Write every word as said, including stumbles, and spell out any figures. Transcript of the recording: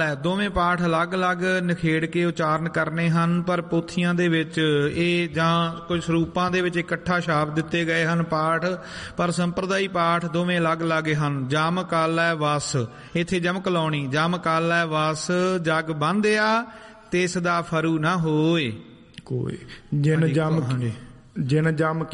ਕਾਲ ਹੈ, ਦੋਵੇਂ ਪਾਠ ਅਲੱਗ-ਅਲੱਗ ਨਿਖੇੜ ਕੇ ਉਚਾਰਨ ਕਰਨੇ ਹਨ, ਪਰ ਪੋਥੀਆਂ ਦੇ ਵਿੱਚ ਇਹ ਜਾਂ ਕੁਝ ਸਰੂਪਾਂ ਦੇ ਵਿੱਚ ਇਕੱਠਾ ਛਾਪ ਦਿੱਤੇ ਗਏ ਹਨ ਪਾਠ, ਪਰ ਸੰਪਰਦਾਈ ਪਾਠ ਦੋਵੇਂ ਅਲੱਗ-ਅਲੱਗ ਹਨ। ਜਮ ਕਾਲੈ ਵਸ, ਇੱਥੇ ਜਮਕ ਲਾਉਣੀ, ਜਮ ਕਾਲੈ ਵਸ ਜਗ ਬੰਧਿਆ ਤਿਸ ਦਾ ਫਰੂ ਨਾ ਹੋਏ ਕੋਈ। ਜਿਨ ਜਮ ਜਿਨ ਜਮ